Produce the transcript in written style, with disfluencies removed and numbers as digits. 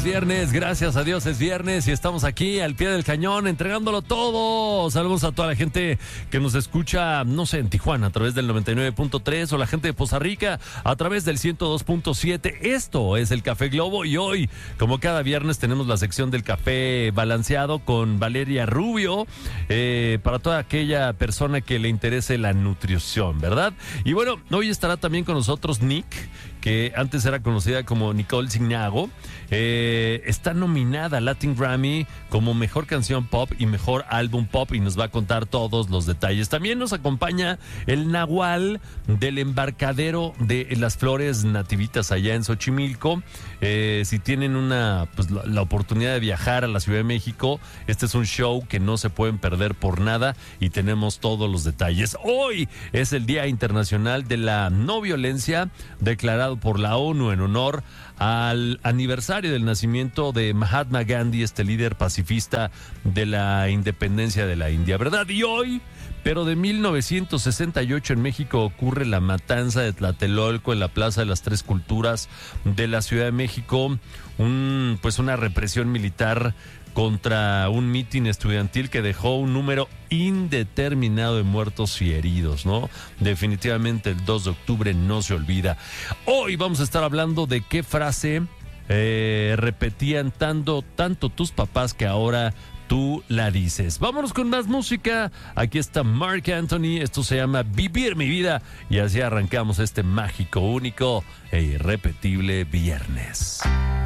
viernes, gracias a Dios es viernes y estamos aquí al pie del cañón entregándolo todo. Saludos a toda la gente que nos escucha, no sé, en Tijuana a través del 99.3 o la gente de Poza Rica a través del 102.7. Esto es el Café Globo y hoy, como cada viernes, tenemos la sección del café balanceado con Valeria Rubio, para toda aquella persona que le interese la nutrición, ¿verdad? Y bueno, hoy estará también con nosotros Nick, que antes era conocida como Nicole Signago. Está nominada al Latin Grammy como Mejor Canción Pop y Mejor Álbum Pop y nos va a contar todos los detalles. También nos acompaña el Nahual del embarcadero de las flores nativitas allá en Xochimilco. Si tienen la oportunidad de viajar a la Ciudad de México, este es un show que no se pueden perder por nada y tenemos todos los detalles. Hoy es el Día Internacional de la No Violencia, declarado por la ONU en honor al aniversario del nacimiento de Mahatma Gandhi, este líder pacifista de la independencia de la India, ¿verdad? Y hoy, pero de 1968 en México ocurre la matanza de Tlatelolco en la Plaza de las Tres Culturas de la Ciudad de México, una represión militar contra un mitin estudiantil que dejó un número indeterminado de muertos y heridos, ¿no? Definitivamente el 2 de octubre no se olvida. Hoy vamos a estar hablando de qué frase repetían tanto tus papás que ahora tú la dices. Vámonos con más música. Aquí está Marc Anthony. Esto se llama Vivir mi vida. Y así arrancamos este mágico, único e irrepetible viernes.